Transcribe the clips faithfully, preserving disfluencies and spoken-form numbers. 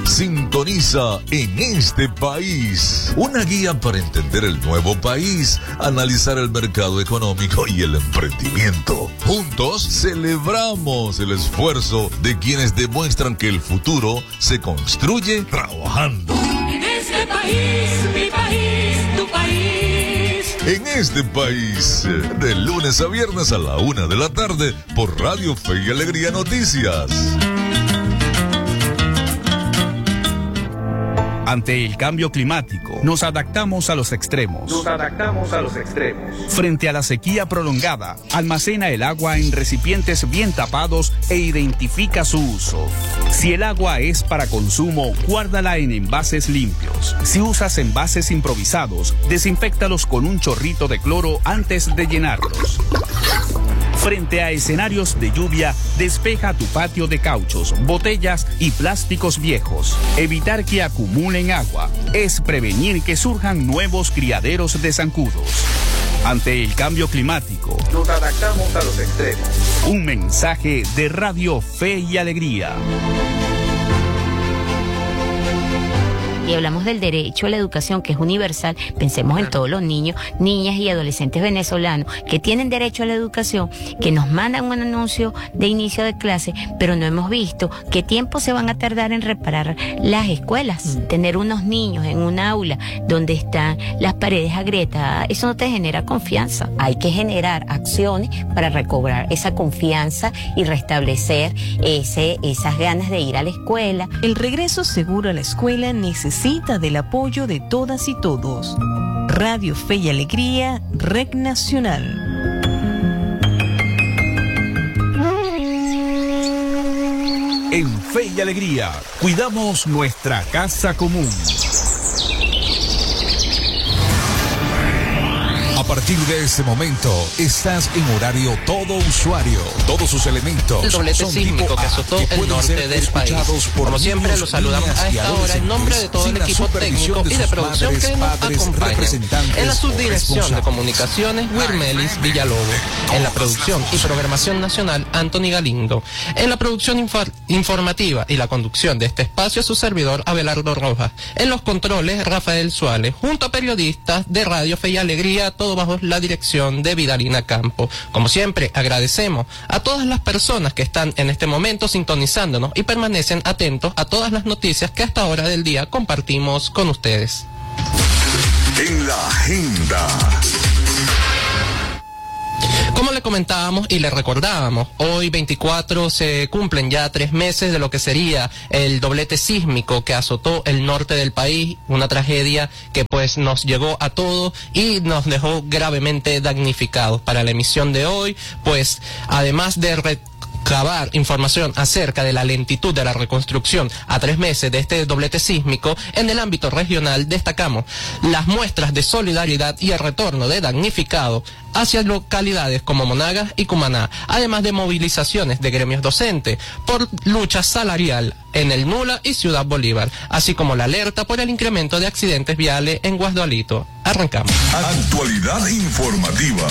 Sintoniza En Este País, una guía para entender el nuevo país, analizar el mercado económico y el emprendimiento. Juntos celebramos el esfuerzo de quienes demuestran que el futuro se construye trabajando. En este país, mi país, tu país. En Este País, de lunes a viernes a la una de la tarde por Radio Fe y Alegría Noticias. Ante el cambio climático, nos adaptamos a los extremos. Nos adaptamos a los extremos. Frente a la sequía prolongada, almacena el agua en recipientes bien tapados e identifica su uso. Si el agua es para consumo, guárdala en envases limpios. Si usas envases improvisados, desinféctalos con un chorrito de cloro antes de llenarlos. Frente a escenarios de lluvia, despeja tu patio de cauchos, botellas y plásticos viejos. Evitar que acumulen agua es prevenir que surjan nuevos criaderos de zancudos. Ante el cambio climático, nos adaptamos a los extremos. Un mensaje de Radio Fe y Alegría. Y hablamos del derecho a la educación, que es universal, pensemos en todos los niños, niñas y adolescentes venezolanos que tienen derecho a la educación, que nos mandan un anuncio de inicio de clase, pero no hemos visto qué tiempo se van a tardar en reparar las escuelas. Mm. Tener unos niños en un aula donde están las paredes agrietadas, eso no te genera confianza. Hay que generar acciones para recobrar esa confianza y restablecer ese, esas ganas de ir a la escuela. El regreso seguro a la escuela necesita Necesita del apoyo de todas y todos. Radio Fe y Alegría, Red Nacional. En Fe y Alegría, cuidamos nuestra casa común. A partir de este momento, estás en horario todo usuario. Todos sus elementos. El doblete sísmico que azotó el norte del país. Como siempre, los saludamos a esta hora en nombre de todo el equipo técnico y de producción que nos acompaña. En la subdirección de comunicaciones, Wirmelis Villalobos. En la producción y programación nacional, Anthony Galindo. En la producción infor- informativa y la conducción de este espacio, su servidor, Abelardo Rojas. En los controles, Rafael Suárez. Junto a periodistas de Radio Fe y Alegría, todo bajo la dirección de Vidalina Campo. Como siempre, agradecemos a todas las personas que están en este momento sintonizándonos y permanecen atentos a todas las noticias que a esta hora del día compartimos con ustedes. En la agenda. Como le comentábamos y le recordábamos, hoy veinticuatro se cumplen ya tres meses de lo que sería el doblete sísmico que azotó el norte del país, una tragedia que pues nos llegó a todos y nos dejó gravemente damnificados. Para la emisión de hoy, pues además de recabar información acerca de la lentitud de la reconstrucción a tres meses de este doblete sísmico, en el ámbito regional destacamos las muestras de solidaridad y el retorno de damnificados hacia localidades como Monagas y Cumaná, además de movilizaciones de gremios docentes por lucha salarial en el Nula y Ciudad Bolívar, así como la alerta por el incremento de accidentes viales en Guasdualito. Arrancamos. Actualidad informativa.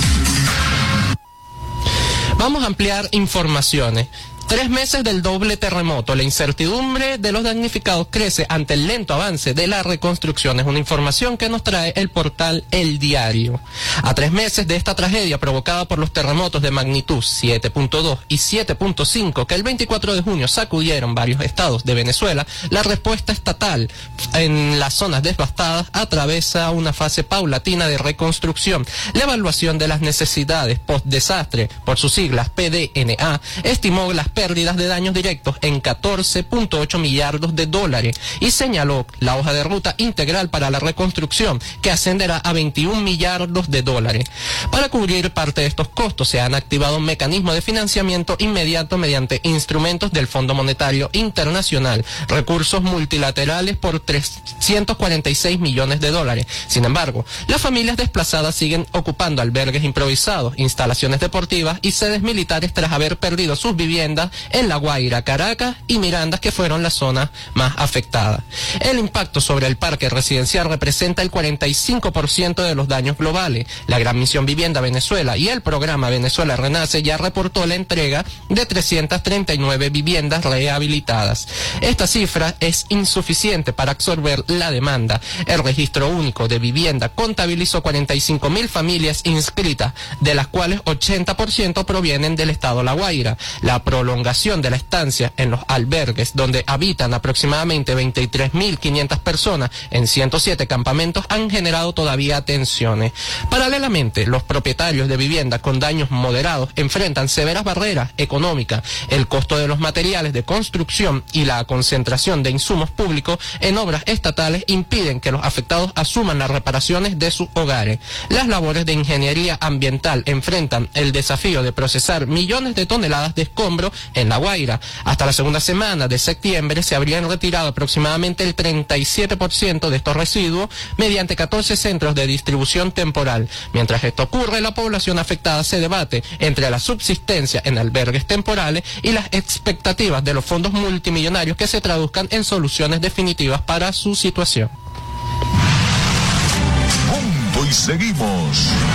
Vamos a ampliar informaciones. Tres meses del doble terremoto, la incertidumbre de los damnificados crece ante el lento avance de la reconstrucción. Es una información que nos trae el portal El Diario. A tres meses de esta tragedia provocada por los terremotos de magnitud siete punto dos y siete punto cinco que el veinticuatro de junio sacudieron varios estados de Venezuela, la respuesta estatal en las zonas devastadas atraviesa una fase paulatina de reconstrucción. La evaluación de las necesidades post-desastre, por sus siglas P D N A, estimó las pérdidas de daños directos en catorce punto ocho millardos de dólares y señaló la hoja de ruta integral para la reconstrucción que ascenderá a veintiún millardos de dólares. Para cubrir parte de estos costos se han activado mecanismos de financiamiento inmediato mediante instrumentos del Fondo Monetario Internacional, recursos multilaterales por trescientos cuarenta y seis millones de dólares. Sin embargo, las familias desplazadas siguen ocupando albergues improvisados, instalaciones deportivas y sedes militares tras haber perdido sus viviendas en La Guaira, Caracas y Miranda, que fueron las zonas más afectadas. El impacto sobre el parque residencial representa el cuarenta y cinco por ciento de los daños globales. La Gran Misión Vivienda Venezuela y el programa Venezuela Renace ya reportó la entrega de trescientas treinta y nueve viviendas rehabilitadas. Esta cifra es insuficiente para absorber la demanda. El Registro Único de Vivienda contabilizó cuarenta y cinco mil familias inscritas, de las cuales ochenta por ciento provienen del estado La Guaira. La prolongación de la estancia en los albergues, donde habitan aproximadamente veintitrés mil quinientas personas en ciento siete campamentos, han generado todavía tensiones. Paralelamente, los propietarios de viviendas con daños moderados enfrentan severas barreras económicas. El costo de los materiales de construcción y la concentración de insumos públicos en obras estatales impiden que los afectados asuman las reparaciones de sus hogares. Las labores de ingeniería ambiental enfrentan el desafío de procesar millones de toneladas de escombro en La Guaira. Hasta la segunda semana de septiembre se habrían retirado aproximadamente el treinta y siete por ciento de estos residuos mediante catorce centros de distribución temporal. Mientras esto ocurre, la población afectada se debate entre la subsistencia en albergues temporales y las expectativas de los fondos multimillonarios que se traduzcan en soluciones definitivas para su situación. Punto y seguimos.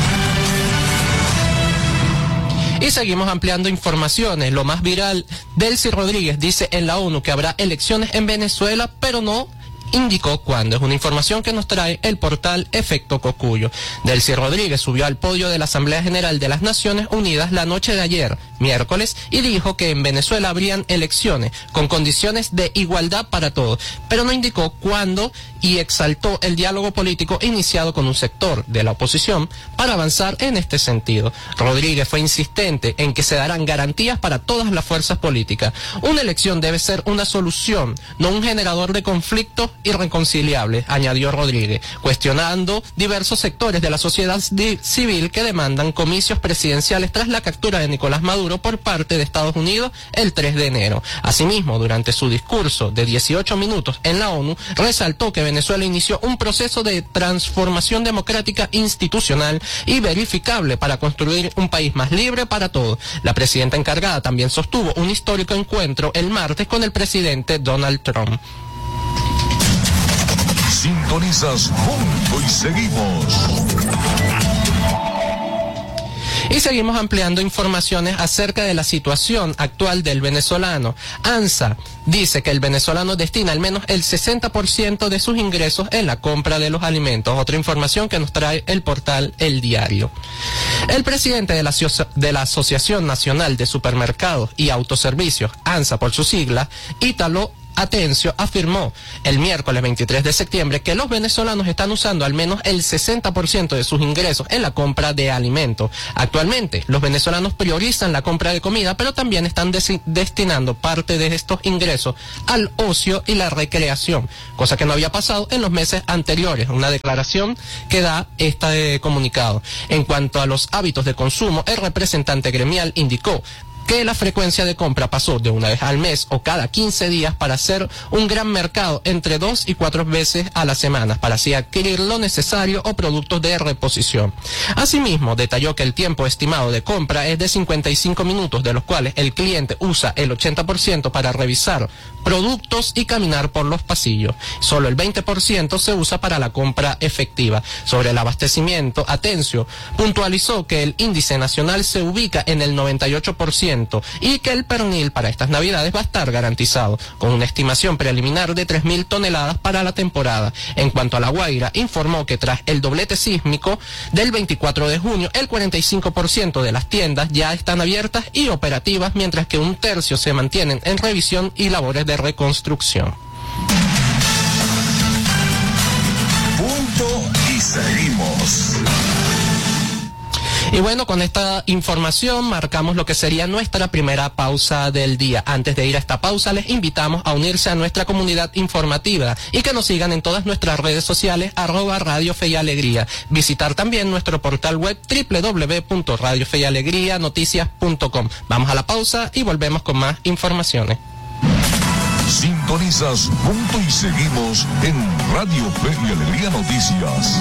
Y seguimos ampliando informaciones. Lo más viral, Delcy Rodríguez dice en la ONU que habrá elecciones en Venezuela, pero no indicó cuándo. Es una información que nos trae el portal Efecto Cocuyo. Delcy Rodríguez subió al podio de la Asamblea General de las Naciones Unidas la noche de ayer, miércoles, y dijo que en Venezuela habrían elecciones con condiciones de igualdad para todos, pero no indicó cuándo, y exaltó el diálogo político iniciado con un sector de la oposición para avanzar en este sentido. Rodríguez fue insistente en que se darán garantías para todas las fuerzas políticas. Una elección debe ser una solución, no un generador de conflictos irreconciliables, añadió Rodríguez, cuestionando diversos sectores de la sociedad civil que demandan comicios presidenciales tras la captura de Nicolás Maduro por parte de Estados Unidos el tres de enero. Asimismo, durante su discurso de dieciocho minutos en la ONU, resaltó que Venezuela inició un proceso de transformación democrática institucional y verificable para construir un país más libre para todos. La presidenta encargada también sostuvo un histórico encuentro el martes con el presidente Donald Trump. Sintonizas Punto y seguimos. Y seguimos ampliando informaciones acerca de la situación actual del venezolano. ANSA dice que el venezolano destina al menos el sesenta por ciento de sus ingresos en la compra de los alimentos. Otra información que nos trae el portal El Diario. El presidente de la, de la Asociación Nacional de Supermercados y Autoservicios, ANSA por su sigla, Ítalo Atencio, afirmó el miércoles veintitrés de septiembre que los venezolanos están usando al menos el sesenta por ciento de sus ingresos en la compra de alimentos. Actualmente, los venezolanos priorizan la compra de comida, pero también están destinando parte de estos ingresos al ocio y la recreación, cosa que no había pasado en los meses anteriores. Una declaración que da este comunicado. En cuanto a los hábitos de consumo, el representante gremial indicó que la frecuencia de compra pasó de una vez al mes o cada quince días para hacer un gran mercado entre dos y cuatro veces a la semana para así adquirir lo necesario o productos de reposición. Asimismo, detalló que el tiempo estimado de compra es de cincuenta y cinco minutos, de los cuales el cliente usa el ochenta por ciento para revisar productos y caminar por los pasillos. Solo el veinte por ciento se usa para la compra efectiva. Sobre el abastecimiento, Atencio puntualizó que el índice nacional se ubica en el noventa y ocho por ciento y que el pernil para estas navidades va a estar garantizado, con una estimación preliminar de tres mil toneladas para la temporada. En cuanto a La Guaira, informó que tras el doblete sísmico del veinticuatro de junio, el cuarenta y cinco por ciento de las tiendas ya están abiertas y operativas, mientras que un tercio se mantienen en revisión y labores de reconstrucción. Punto y seguimos. Y bueno, con esta información marcamos lo que sería nuestra primera pausa del día. Antes de ir a esta pausa, les invitamos a unirse a nuestra comunidad informativa y que nos sigan en todas nuestras redes sociales, arroba Radio Fe y Alegría. Visitar también nuestro portal web doble u doble u doble u punto radio fe y alegría noticias punto com. Vamos a la pausa y volvemos con más informaciones. Sintonizas Punto y seguimos en Radio Fe y Alegría Noticias.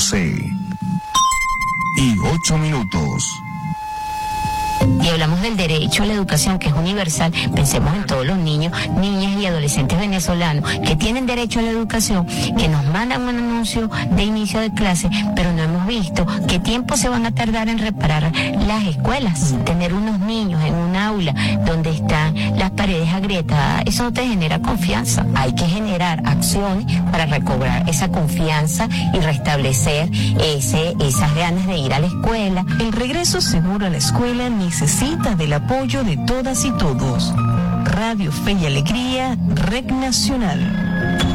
doce y ocho minutos. Y hablamos del derecho a la educación, que es universal. Pensemos en todos los niños, niñas y adolescentes venezolanos que tienen derecho a la educación, que nos mandan un anuncio de inicio de clase, pero no hemos visto qué tiempo se van a tardar en reparar las escuelas. Tener unos niños en un aula donde están las paredes agrietadas, eso no te genera confianza. Hay que generar acciones para recobrar esa confianza y restablecer ese, esas ganas de ir a la escuela. El regreso seguro a la escuela necesita del apoyo de todas y todos. Radio Fe y Alegría, Red Nacional.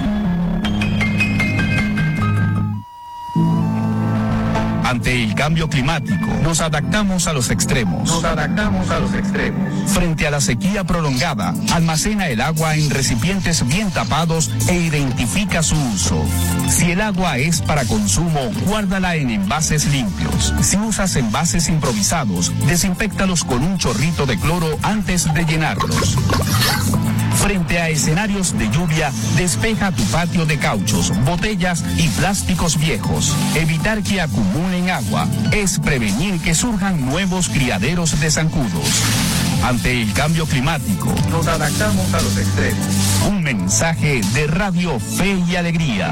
Ante el cambio climático, nos adaptamos a los extremos. Nos adaptamos a los extremos. Frente a la sequía prolongada, almacena el agua en recipientes bien tapados e identifica su uso. Si el agua es para consumo, guárdala en envases limpios. Si usas envases improvisados, desinféctalos con un chorrito de cloro antes de llenarlos. Frente a escenarios de lluvia, despeja tu patio de cauchos, botellas y plásticos viejos. Evitar que acumulen agua es prevenir que surjan nuevos criaderos de zancudos. Ante el cambio climático, nos adaptamos a los extremos. Un mensaje de Radio Fe y Alegría.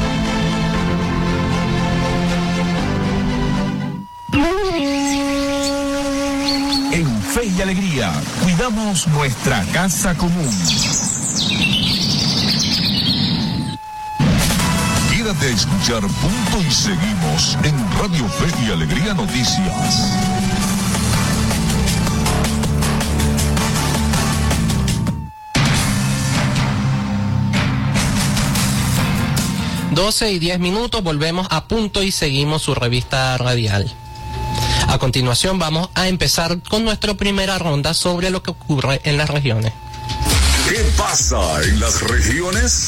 En Fe y Alegría, cuidamos nuestra casa común. Quédate a escuchar Punto y Seguimos en Radio Fe y Alegría Noticias. doce y diez minutos, volvemos a Punto y Seguimos, su revista radial. A continuación vamos a empezar con nuestra primera ronda sobre lo que ocurre en las regiones. ¿Qué pasa en las regiones?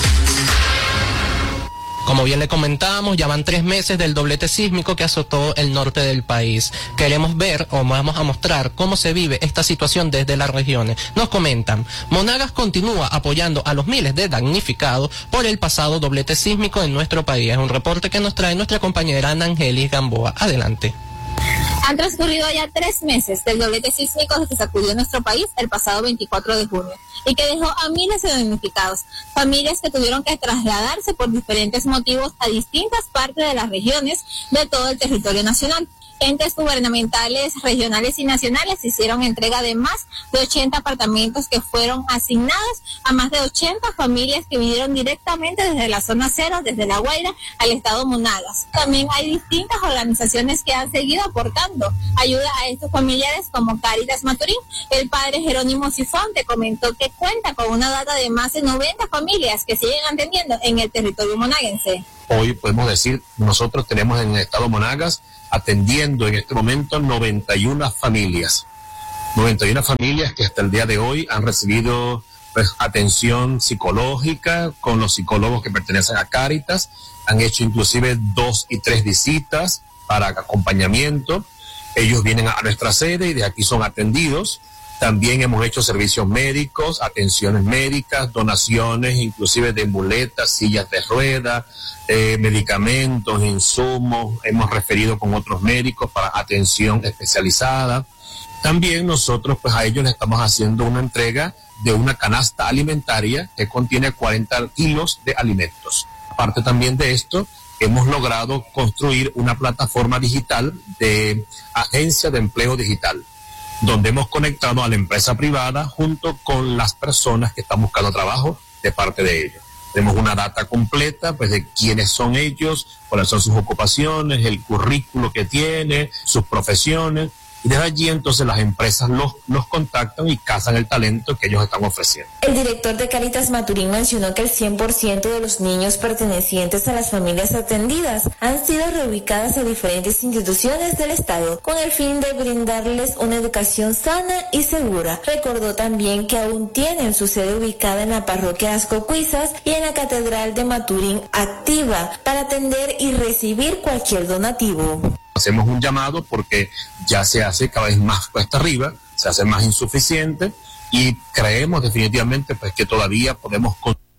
Como bien le comentábamos, ya van tres meses del doblete sísmico que azotó el norte del país. Queremos ver o vamos a mostrar cómo se vive esta situación desde las regiones. Nos comentan, Monagas continúa apoyando a los miles de damnificados por el pasado doblete sísmico en nuestro país. Es un reporte que nos trae nuestra compañera Ana Angelis Gamboa. Adelante. Han transcurrido ya tres meses del doblete sísmico que sacudió nuestro país el pasado veinticuatro de junio y que dejó a miles de damnificados, familias que tuvieron que trasladarse por diferentes motivos a distintas partes de las regiones de todo el territorio nacional. Entes gubernamentales, regionales y nacionales hicieron entrega de más de ochenta apartamentos que fueron asignados a más de ochenta familias que vinieron directamente desde la zona cero, desde La Guaira al estado Monagas. También hay distintas organizaciones que han seguido aportando ayuda a estos familiares como Cáritas Maturín. El padre Jerónimo Sifonte comentó que cuenta con una data de más de noventa familias que siguen atendiendo en el territorio monaguense. Hoy podemos decir, nosotros tenemos en el estado Monagas atendiendo en este momento noventa y una familias. noventa y una familias que hasta el día de hoy han recibido pues, atención psicológica con los psicólogos que pertenecen a Cáritas. Han hecho inclusive dos y tres visitas para acompañamiento. Ellos vienen a nuestra sede y de aquí son atendidos. También hemos hecho servicios médicos, atenciones médicas, donaciones inclusive de muletas, sillas de ruedas, eh, medicamentos, insumos. Hemos referido con otros médicos para atención especializada. También nosotros pues a ellos les estamos haciendo una entrega de una canasta alimentaria que contiene cuarenta kilos de alimentos. Aparte también de esto, hemos logrado construir una plataforma digital de agencia de empleo digital, donde hemos conectado a la empresa privada junto con las personas que están buscando trabajo de parte de ellos. Tenemos una data completa pues de quiénes son ellos, cuáles son sus ocupaciones, el currículo que tiene, sus profesiones. Y desde allí entonces las empresas los, los contactan y cazan el talento que ellos están ofreciendo. El director de Cáritas Maturín mencionó que el cien por ciento de los niños pertenecientes a las familias atendidas han sido reubicadas a diferentes instituciones del Estado con el fin de brindarles una educación sana y segura. Recordó también que aún tienen su sede ubicada en la parroquia Ascocuizas y en la Catedral de Maturín activa para atender y recibir cualquier donativo. Hacemos un llamado porque ya se hace cada vez más cuesta arriba, se hace más insuficiente y creemos definitivamente pues que todavía podemos continuar